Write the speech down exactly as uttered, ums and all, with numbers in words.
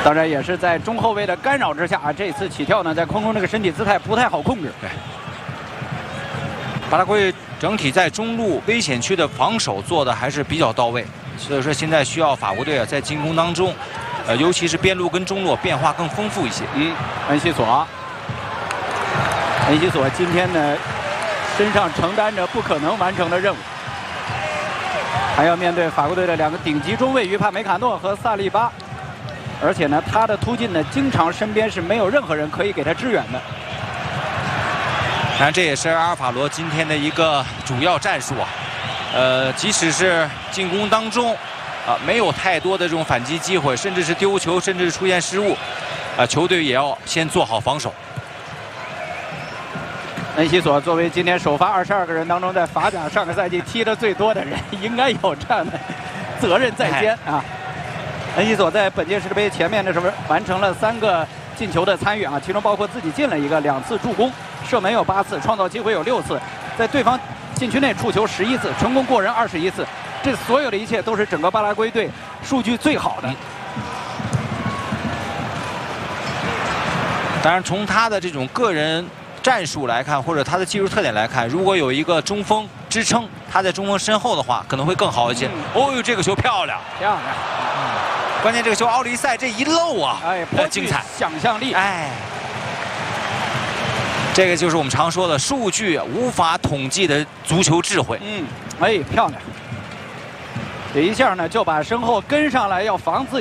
当然也是在中后卫的干扰之下啊，这次起跳呢，在空中这个身体姿态不太好控制。 对，巴拉圭整体在中路危险区的防守做的还是比较到位，所以说现在需要法国队啊在进攻当中，呃，尤其是边路跟中路变化更丰富一些。 嗯，恩西索，恩西索今天呢，身上承担着不可能完成的任务。 还要面对法国队的两个顶级中卫于帕梅卡诺和萨利巴，而且呢，他的突进呢，经常身边是没有任何人可以给他支援的。 当然，这也是阿尔法罗今天的一个主要战术啊。呃，即使是进攻当中，啊，没有太多的这种反击机会，甚至是丢球，甚至是出现失误，啊，球队也要先做好防守。 恩西索作为今天首发二十二个人当中，在法甲上个赛季踢得最多的人，应该有这样的责任在肩啊。恩西索在本届世界杯前面的时候完成了三个进球的参与啊，其中包括自己进了一个，两次助攻，射门有八次，创造机会有六次，在对方禁区内触球十一次，成功过人二十一次，这所有的一切都是整个巴拉圭队数据最好的。 当然，从他的这种个人 战术来看，或者他的技术特点来看，如果有一个中锋支撑，他在中锋身后的话，可能会更好一些。嗯、哦呦，这个球漂亮， 漂亮！ 嗯、关键这个球奥利塞这一漏啊， 哎， 颇精彩， 想象力， 哎，这个就是我们常说的数据无法统计的足球智慧。 嗯，哎，漂亮！这一下呢，就把身后跟上来要防自己。